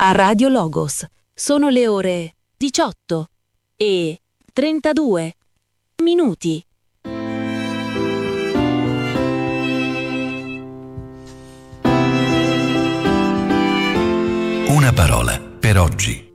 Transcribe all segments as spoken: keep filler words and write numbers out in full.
a Radio Logos. Sono le ore diciotto e trentadue minuti. Una parola per oggi.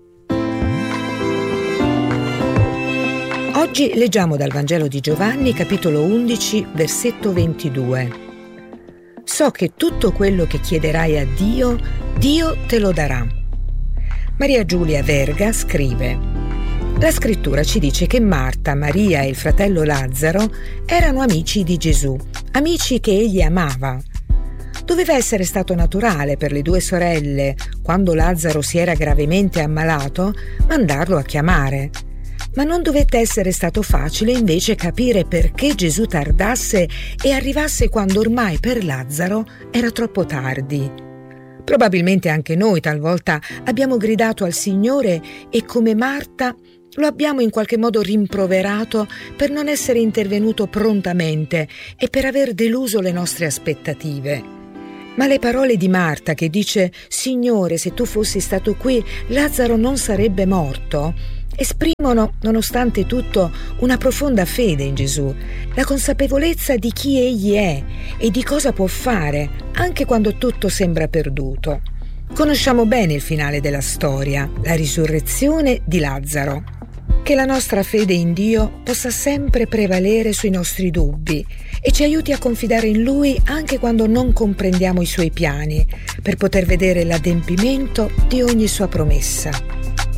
Oggi leggiamo dal Vangelo di Giovanni, capitolo undici, versetto ventidue. So che tutto quello che chiederai a Dio, Dio te lo darà. Maria Giulia Verga scrive: la scrittura ci dice che Marta, Maria e il fratello Lazzaro erano amici di Gesù, amici che egli amava. Doveva essere stato naturale per le due sorelle, quando Lazzaro si era gravemente ammalato, mandarlo a chiamare. Ma non dovette essere stato facile invece capire perché Gesù tardasse e arrivasse quando ormai per Lazzaro era troppo tardi. Probabilmente anche noi talvolta abbiamo gridato al Signore e come Marta lo abbiamo in qualche modo rimproverato per non essere intervenuto prontamente e per aver deluso le nostre aspettative. Ma le parole di Marta che dice «Signore, se tu fossi stato qui, Lazzaro non sarebbe morto», esprimono, nonostante tutto, una profonda fede in Gesù, la consapevolezza di chi egli è e di cosa può fare, anche quando tutto sembra perduto. Conosciamo bene il finale della storia, la risurrezione di Lazzaro. Che la nostra fede in Dio possa sempre prevalere sui nostri dubbi e ci aiuti a confidare in Lui anche quando non comprendiamo i Suoi piani, per poter vedere l'adempimento di ogni Sua promessa.